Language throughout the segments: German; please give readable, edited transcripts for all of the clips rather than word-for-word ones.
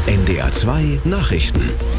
NDR 2 Nachrichten.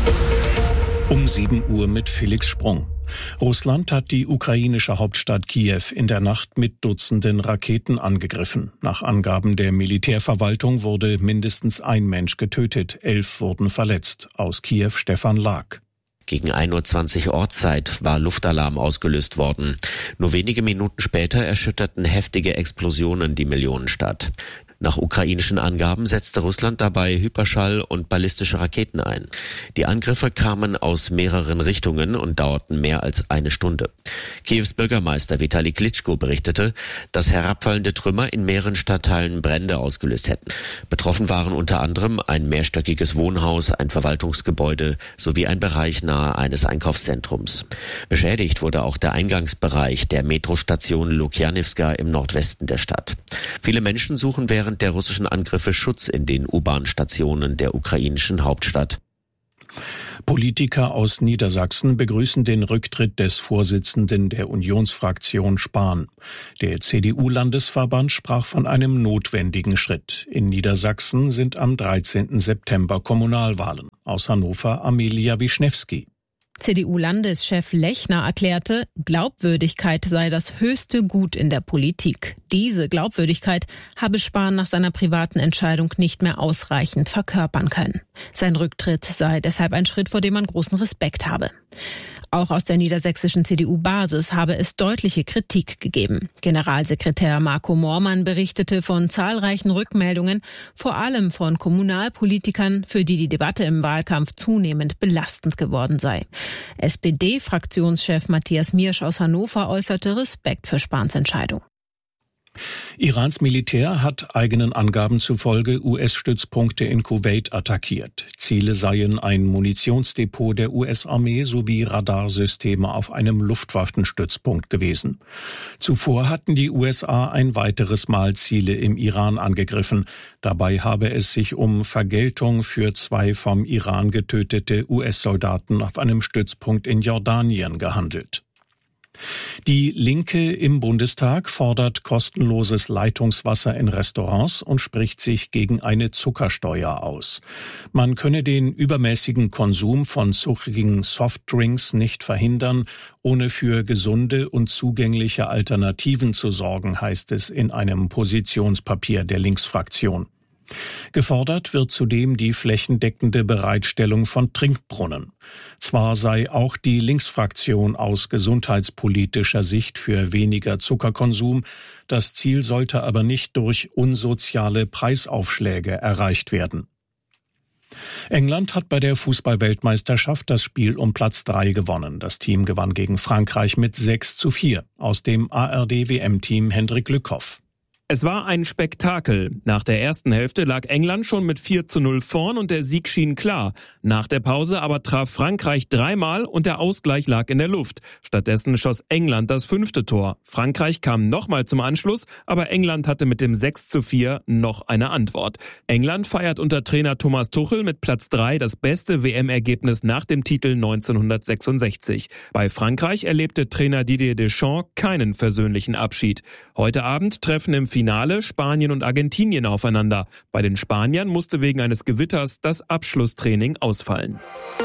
Um 7 Uhr mit Felix Sprung. Russland hat die ukrainische Hauptstadt Kiew in der Nacht mit Dutzenden Raketen angegriffen. Nach Angaben der Militärverwaltung wurde mindestens ein Mensch getötet, 11 wurden verletzt. Aus Kiew Stefan Lag. Gegen 1:20 Uhr Ortszeit war Luftalarm ausgelöst worden. Nur wenige Minuten später erschütterten heftige Explosionen die Millionenstadt. Nach ukrainischen Angaben setzte Russland dabei Hyperschall- und ballistische Raketen ein. Die Angriffe kamen aus mehreren Richtungen und dauerten mehr als eine Stunde. Kiews Bürgermeister Vitali Klitschko berichtete, dass herabfallende Trümmer in mehreren Stadtteilen Brände ausgelöst hätten. Betroffen waren unter anderem ein mehrstöckiges Wohnhaus, ein Verwaltungsgebäude sowie ein Bereich nahe eines Einkaufszentrums. Beschädigt wurde auch der Eingangsbereich der Metrostation Lukjanivska im Nordwesten der Stadt. Viele Menschen suchen während der russischen Angriffe Schutz in den U-Bahn-Stationen der ukrainischen Hauptstadt. Politiker aus Niedersachsen begrüßen den Rücktritt des Vorsitzenden der Unionsfraktion Spahn. Der CDU-Landesverband sprach von einem notwendigen Schritt. In Niedersachsen sind am 13. September Kommunalwahlen. Aus Hannover Amelia Wischnewski. CDU-Landeschef Lechner erklärte, Glaubwürdigkeit sei das höchste Gut in der Politik. Diese Glaubwürdigkeit habe Spahn nach seiner privaten Entscheidung nicht mehr ausreichend verkörpern können. Sein Rücktritt sei deshalb ein Schritt, vor dem man großen Respekt habe. Auch aus der niedersächsischen CDU-Basis habe es deutliche Kritik gegeben. Generalsekretär Marco Moormann berichtete von zahlreichen Rückmeldungen, vor allem von Kommunalpolitikern, für die die Debatte im Wahlkampf zunehmend belastend geworden sei. SPD-Fraktionschef Matthias Miersch aus Hannover äußerte Respekt für Spahns Entscheidung. Irans Militär hat eigenen Angaben zufolge US-Stützpunkte in Kuwait attackiert. Ziele seien ein Munitionsdepot der US-Armee sowie Radarsysteme auf einem Luftwaffenstützpunkt gewesen. Zuvor hatten die USA ein weiteres Mal Ziele im Iran angegriffen. Dabei habe es sich um Vergeltung für 2 vom Iran getötete US-Soldaten auf einem Stützpunkt in Jordanien gehandelt. Die Linke im Bundestag fordert kostenloses Leitungswasser in Restaurants und spricht sich gegen eine Zuckersteuer aus. Man könne den übermäßigen Konsum von zuckrigen Softdrinks nicht verhindern, ohne für gesunde und zugängliche Alternativen zu sorgen, heißt es in einem Positionspapier der Linksfraktion. Gefordert wird zudem die flächendeckende Bereitstellung von Trinkbrunnen. Zwar sei auch die Linksfraktion aus gesundheitspolitischer Sicht für weniger Zuckerkonsum, das Ziel sollte aber nicht durch unsoziale Preisaufschläge erreicht werden. England hat bei der Fußball-Weltmeisterschaft das Spiel um Platz 3 gewonnen. Das Team gewann gegen Frankreich mit 6:4. Aus dem ARD-WM-Team Hendrik Lückhoff. Es war ein Spektakel. Nach der ersten Hälfte lag England schon mit 4:0 vorn und der Sieg schien klar. Nach der Pause aber traf Frankreich 3-mal und der Ausgleich lag in der Luft. Stattdessen schoss England das 5. Tor. Frankreich kam nochmal zum Anschluss, aber England hatte mit dem 6:4 noch eine Antwort. England feiert unter Trainer Thomas Tuchel mit Platz 3 das beste WM-Ergebnis nach dem Titel 1966. Bei Frankreich erlebte Trainer Didier Deschamps keinen versöhnlichen Abschied. Heute Abend treffen im Finale Spanien und Argentinien aufeinander. Bei den Spaniern musste wegen eines Gewitters das Abschlusstraining ausfallen.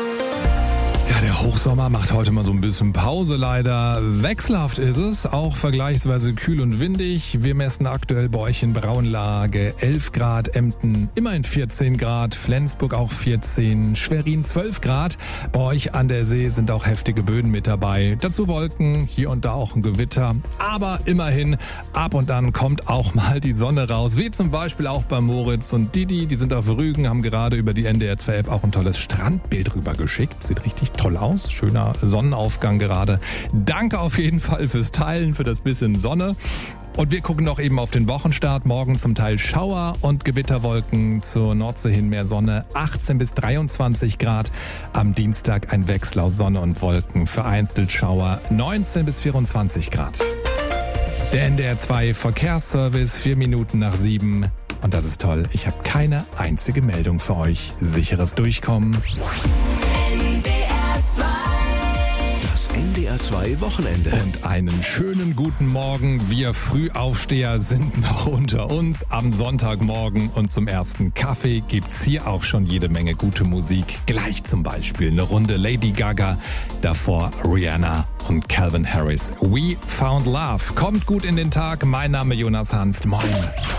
Ja, der Hochsommer macht heute mal so ein bisschen Pause leider. Wechselhaft ist es, auch vergleichsweise kühl und windig. Wir messen aktuell bei euch in Braunlage 11 Grad, Emden immerhin 14 Grad, Flensburg auch 14, Schwerin 12 Grad. Bei euch an der See sind auch heftige Böden mit dabei. Dazu Wolken, hier und da auch ein Gewitter. Aber immerhin, ab und an kommt auch mal die Sonne raus. Wie zum Beispiel auch bei Moritz und Didi. Die sind auf Rügen, haben gerade über die NDR 2 App auch ein tolles Strandbild rübergeschickt. Sieht richtig toll aus. Schöner Sonnenaufgang gerade. Danke auf jeden Fall fürs Teilen, für das bisschen Sonne. Und wir gucken noch eben auf den Wochenstart. Morgen zum Teil Schauer und Gewitterwolken, zur Nordsee hin mehr Sonne, 18 bis 23 Grad. Am Dienstag ein Wechsel aus Sonne und Wolken, vereinzelt Schauer, 19 bis 24 Grad. Der NDR 2 Verkehrsservice, 4 Minuten nach 7. Und das ist toll, ich habe keine einzige Meldung für euch. Sicheres Durchkommen. Das NDR2 Wochenende. Und einen schönen guten Morgen. Wir Frühaufsteher sind noch unter uns am Sonntagmorgen. Und zum ersten Kaffee gibt's hier auch schon jede Menge gute Musik. Gleich zum Beispiel eine Runde Lady Gaga, davor Rihanna und Calvin Harris. We Found Love. Kommt gut in den Tag. Mein Name Jonas Hanst. Moin.